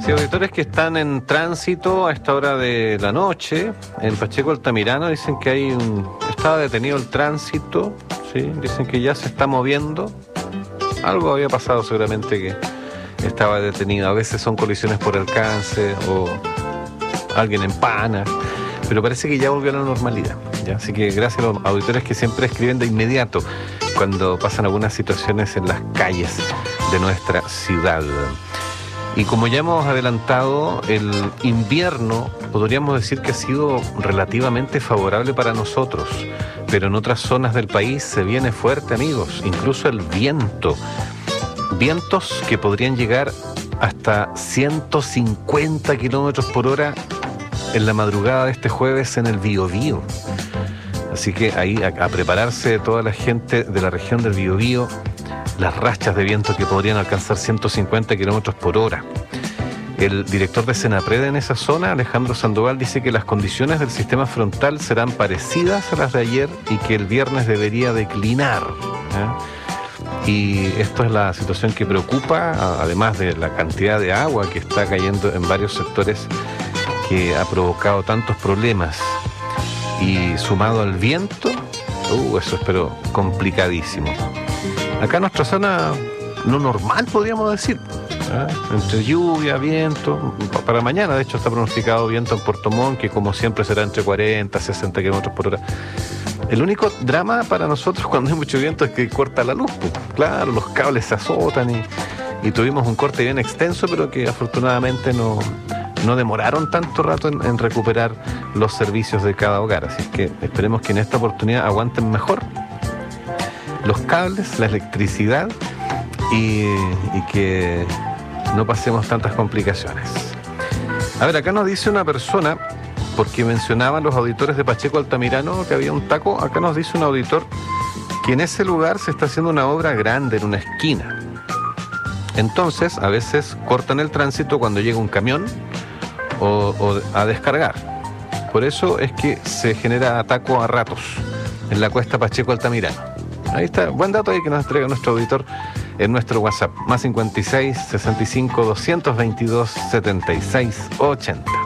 Sí, auditores que están en tránsito a esta hora de la noche en Pacheco Altamirano dicen que estaba detenido el tránsito, ¿sí? Dicen que ya se está moviendo. Algo había pasado seguramente que estaba detenido. A veces son colisiones por alcance o alguien empana, pero parece que ya volvió a la normalidad, ¿ya? Así que gracias a los auditores que siempre escriben de inmediato cuando pasan algunas situaciones en las calles de nuestra ciudad. Y como ya hemos adelantado, el invierno podríamos decir que ha sido relativamente favorable para nosotros, pero en otras zonas del país se viene fuerte, amigos, incluso el viento. Vientos que podrían llegar hasta 150 kilómetros por hora en la madrugada de este jueves en el Biobío. Así que ahí a prepararse toda la gente de la región del Biobío, las rachas de viento que podrían alcanzar 150 kilómetros por hora. El director de Senapred en esa zona, Alejandro Sandoval, dice que las condiciones del sistema frontal serán parecidas a las de ayer y que el viernes debería declinar, ¿eh? Y esto es la situación que preocupa, además de la cantidad de agua que está cayendo en varios sectores que ha provocado tantos problemas. Y sumado al viento, eso es pero complicadísimo. Acá en nuestra zona, lo normal podríamos decir, ¿eh? Entre lluvia, viento. Para mañana, de hecho, está pronosticado viento en Puerto Montt, que como siempre será entre 40 y 60 kilómetros por hora. El único drama para nosotros cuando hay mucho viento es que corta la luz. Claro, los cables se azotan y tuvimos un corte bien extenso, pero que afortunadamente no demoraron tanto rato en recuperar los servicios de cada hogar. Así que esperemos que en esta oportunidad aguanten mejor los cables, la electricidad y que no pasemos tantas complicaciones. A ver, acá nos dice una persona, porque mencionaban los auditores de Pacheco Altamirano que había un taco, acá nos dice un auditor que en ese lugar se está haciendo una obra grande en una esquina. Entonces, a veces cortan el tránsito cuando llega un camión o a descargar. Por eso es que se genera ataco a ratos en la cuesta Pacheco Altamirano. Ahí está, buen dato ahí que nos entrega nuestro auditor en nuestro WhatsApp, más 56 65 222 76 80.